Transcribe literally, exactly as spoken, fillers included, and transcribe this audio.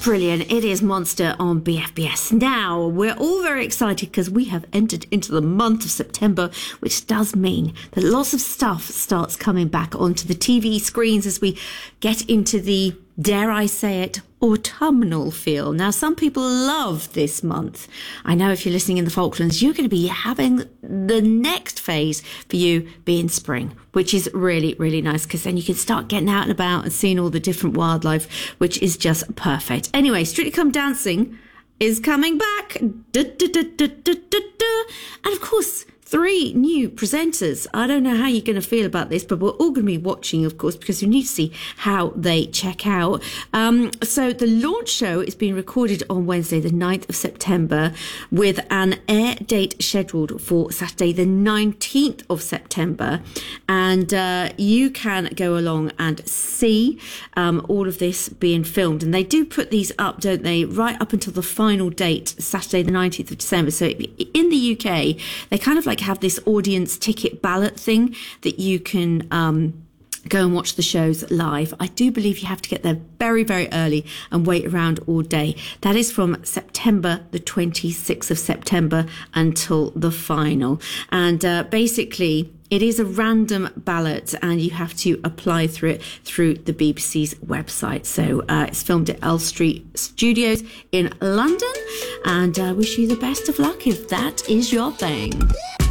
Brilliant. It is Monster on B F B S. Now, we're all very excited because we have entered into the month of September, which does mean that lots of stuff starts coming back onto the T V screens as we get into the, dare I say it, autumnal feel. Now, some people love this month. I know if you're listening in the Falklands, you're going to be having the next phase for you being spring, which is really, really nice because then you can start getting out and about and seeing all the different wildlife, which is just perfect. Anyway, Strictly Come Dancing is coming back. Da, da, da, da, da, da, da. And of course, three new presenters. I don't know how you're going to feel about this, but we're all going to be watching, of course, because we need to see how they check out. Um, so the launch show is being recorded on Wednesday, the ninth of September, with an air date scheduled for Saturday, the nineteenth of September. And uh, you can go along and see um, all of this being filmed. And they do put these up, don't they, right up until the final date, Saturday, the nineteenth of December. So in the U K, they kind of like have this audience ticket ballot thing that you can um go and watch the shows live. I do believe you have to get there very, very early and wait around all day. That is from September, the twenty-sixth of September until the final. And uh, basically, it is a random ballot and you have to apply through it through the B B C's website. So uh, it's filmed at Elstree Studios in London, and I uh, wish you the best of luck if that is your thing.